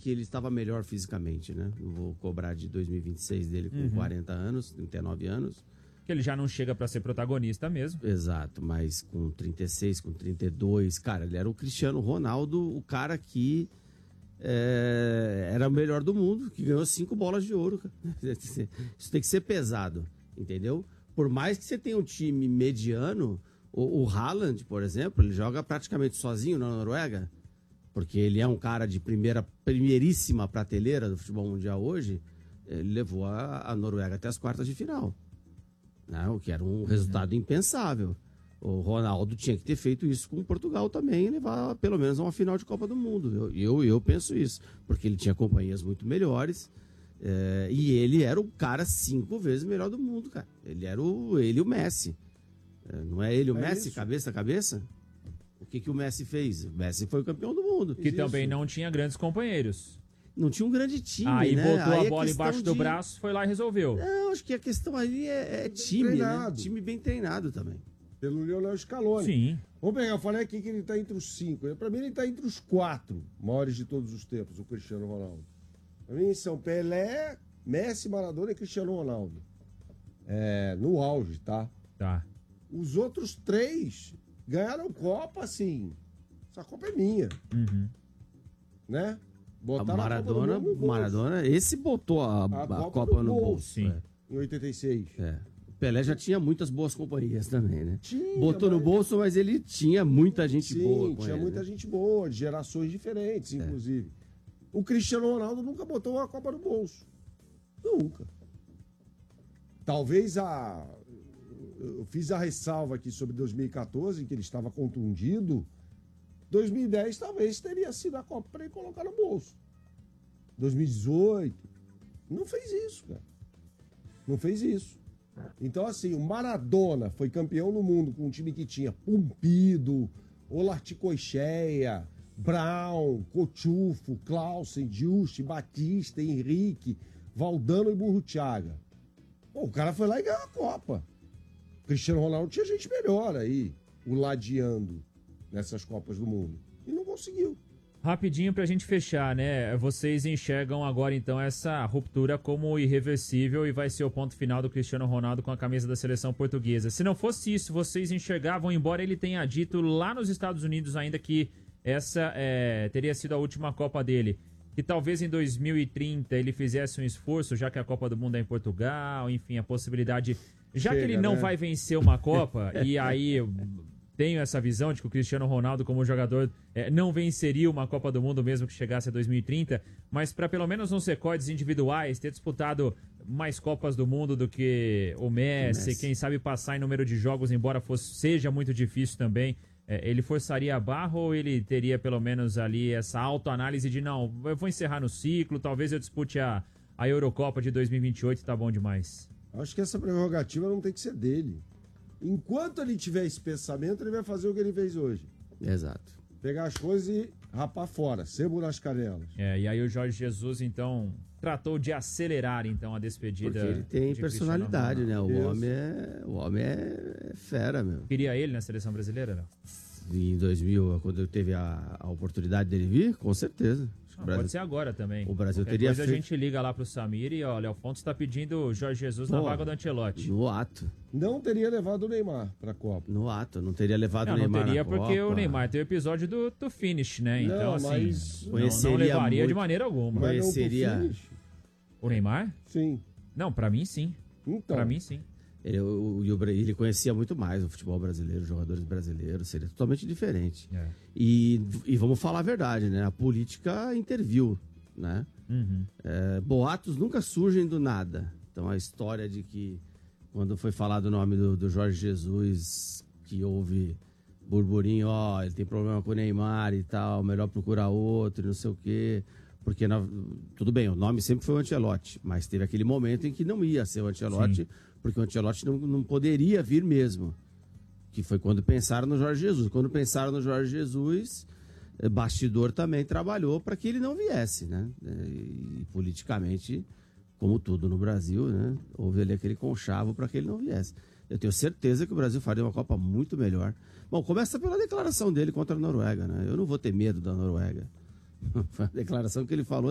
que ele estava melhor fisicamente, né? Não vou cobrar de 2026 dele com 40 anos, 39 anos. Que ele já não chega para ser protagonista mesmo. Exato, mas com 36, com 32, cara, ele era o Cristiano Ronaldo, o cara que era o melhor do mundo, que ganhou 5 bolas de ouro. Isso tem que ser pesado, entendeu? Por mais que você tenha um time mediano, o Haaland, por exemplo, ele joga praticamente sozinho na Noruega, porque ele é um cara de primeiríssima prateleira do futebol mundial hoje. Ele levou a Noruega até as quartas de final, né? O que era um resultado impensável. O Ronaldo tinha que ter feito isso com Portugal também, levar pelo menos a uma final de Copa do Mundo. Eu penso isso, porque ele tinha companhias muito melhores, e ele era o cara 5 vezes melhor do mundo, cara. Ele era ele e o Messi. Não é ele o Messi, isso? Cabeça a cabeça? O que o Messi fez? O Messi foi o campeão do mundo. Que também não tinha grandes companheiros. Não tinha um grande time, aí né? Botou a bola embaixo do braço, foi lá e resolveu. Não, acho que a questão ali é time, né? Time bem treinado também. Pelo Lionel Scaloni. Sim. Vamos pegar, eu falei aqui que ele está entre os 5. Para mim, ele está entre os 4 maiores de todos os tempos, o Cristiano Ronaldo. Para mim, são Pelé, Messi, Maradona e Cristiano Ronaldo. No auge, tá? Tá. Os outros 3 ganharam Copa, assim. Essa Copa é minha. Né? Botaram Maradona, esse botou a Copa no bolso. Sim. Em 86. Pelé já tinha muitas boas companhias também, né? Botou no bolso, mas ele tinha muita gente boa. Sim, tinha muita gente boa, de gerações diferentes, inclusive. O Cristiano Ronaldo nunca botou uma Copa no bolso. Nunca. Talvez eu fiz a ressalva aqui sobre 2014, em que ele estava contundido. 2010 talvez teria sido a Copa para ele colocar no bolso. 2018. Não fez isso, cara. Não fez isso. Então, assim, o Maradona foi campeão no mundo com um time que tinha Pumpido, Olarticoixeia, Brown, Cotufo, Clausen, Juste, Batista, Henrique, Valdano e Burruchaga. Pô, o cara foi lá e ganhou a Copa. Cristiano Ronaldo tinha gente melhor aí, o ladeando nessas Copas do Mundo. E não conseguiu. Rapidinho pra gente fechar, né? Vocês enxergam agora, então, essa ruptura como irreversível e vai ser o ponto final do Cristiano Ronaldo com a camisa da seleção portuguesa. Se não fosse isso, vocês enxergavam, embora ele tenha dito lá nos Estados Unidos ainda que essa teria sido a última Copa dele, que talvez em 2030 ele fizesse um esforço, já que a Copa do Mundo é em Portugal, enfim, a possibilidade... Já que ele não vai vencer uma Copa, e aí... Tenho essa visão de que o Cristiano Ronaldo, como jogador, não venceria uma Copa do Mundo mesmo que chegasse a 2030, mas para pelo menos nos recordes individuais, ter disputado mais Copas do Mundo do que o Messi, quem sabe passar em número de jogos, embora seja muito difícil também, ele forçaria a barra ou ele teria pelo menos ali essa autoanálise de não, eu vou encerrar no ciclo, talvez eu dispute a Eurocopa de 2028, tá bom demais. Acho que essa prerrogativa não tem que ser dele. Enquanto ele tiver esse pensamento, ele vai fazer o que ele fez hoje. Exato. Pegar as coisas e rapar fora, sebo nas canelas. E aí o Jorge Jesus, então, tratou de acelerar, então, a despedida. Porque ele tem personalidade, né? O homem é fera, meu. Queria ele na seleção brasileira, não? Em 2000, quando eu teve a oportunidade dele vir, com certeza. Pode ser agora também. O Brasil teria feito... a gente liga lá pro Samir e, ó, Léo Fontes está pedindo o Jorge Jesus na vaga do Ancelotti. No ato. Não teria levado o Neymar pra Copa. No ato, não teria levado o Neymar. Não teria porque o Neymar tem o episódio do finish, né? Então, não, assim, não levaria muito... de maneira alguma. Conheceria... O Neymar? Sim. Não, pra mim sim. Então. Pra mim sim. Ele conhecia muito mais o futebol brasileiro, os jogadores brasileiros, seria totalmente diferente. E vamos falar a verdade, né? A política interviu, né? Boatos nunca surgem do nada. Então a história de que quando foi falado o nome do Jorge Jesus, que houve burburinho, ele tem problema com o Neymar e tal, melhor procurar outro, não sei o quê. Porque, tudo bem, o nome sempre foi o Ancelotti, mas teve aquele momento em que não ia ser o Ancelotti, porque o Ancelotti não poderia vir mesmo. Que foi quando pensaram no Jorge Jesus. Quando pensaram no Jorge Jesus, bastidor também trabalhou para que ele não viesse, né? E politicamente, como tudo no Brasil, né? Houve ali aquele conchavo para que ele não viesse. Eu tenho certeza que o Brasil faria uma Copa muito melhor. Bom, começa pela declaração dele contra a Noruega, né? Eu não vou ter medo da Noruega. Foi a declaração que ele falou.